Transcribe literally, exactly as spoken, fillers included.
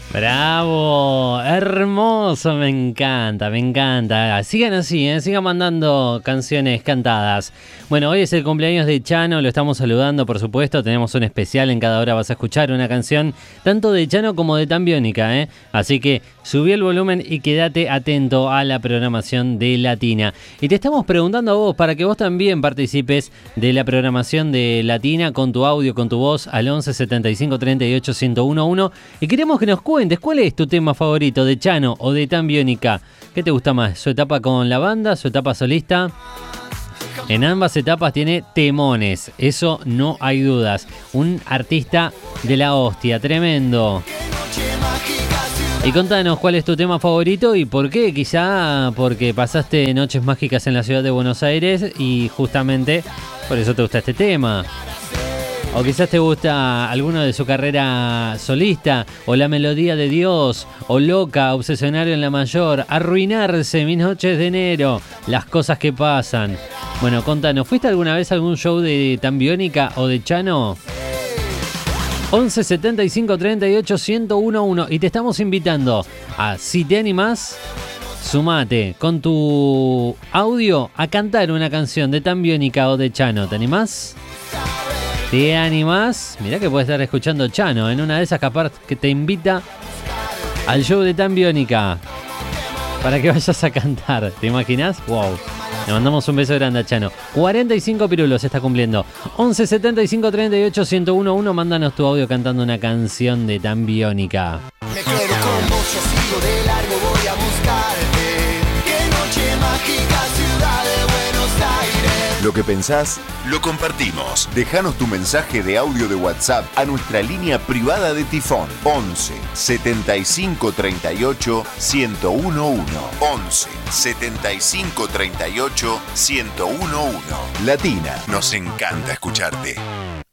Bravo, hermoso, me encanta, me encanta. Sigan así, ¿eh? Sigan mandando canciones cantadas. Bueno, hoy es el cumpleaños de Chano, lo estamos saludando, por supuesto. Tenemos un especial, en cada hora vas a escuchar una canción tanto de Chano como de Tambiónica, ¿eh? Así que subí el volumen y quédate atento a la programación de Latina. Y te estamos preguntando a vos para que vos también participes de la programación de Latina con tu audio, con tu voz al once setenta y cinco treinta y ocho ciento uno. Y queremos que nos cuentes cuál es tu tema favorito de Chano o de Tambiónica. ¿Qué te gusta más? ¿Su etapa con la banda? ¿Su etapa solista? En ambas etapas tiene temones, eso no hay dudas. Un artista de la hostia, tremendo. Y contanos cuál es tu tema favorito y por qué. Quizá porque pasaste noches mágicas en la ciudad de Buenos Aires y justamente por eso te gusta este tema. O quizás te gusta alguno de su carrera solista, o La Melodía de Dios, o Loca, Obsesionario en la Mayor, Arruinarse, Mis Noches de Enero, Las Cosas que Pasan. Bueno, contanos, ¿fuiste alguna vez a algún show de Tambiónica o de Chano? once setenta y cinco treinta y ocho ciento uno y te estamos invitando a, si te animás, sumate con tu audio a cantar una canción de Tambiónica o de Chano. ¿Te animás? ¿Te animás? Mirá que puedes estar escuchando Chano en una de esas capaz que te invita al show de Tambiónica para que vayas a cantar. ¿Te imaginas? ¡Wow! Le mandamos un beso grande a Chano. cuarenta y cinco pirulos está cumpliendo. once setenta y cinco treinta y ocho ciento uno. Mándanos tu audio cantando una canción de Tambiónica. Me quedo con vos, yo sigo de largo, voy a buscarte. Qué noche mágica, ciudad de Buenos Aires. Lo que pensás, lo compartimos. Déjanos tu mensaje de audio de WhatsApp a nuestra línea privada de Tifón. once setenta y cinco treinta y ocho ciento uno. once setenta y cinco treinta y ocho ciento uno. Latina, nos encanta escucharte.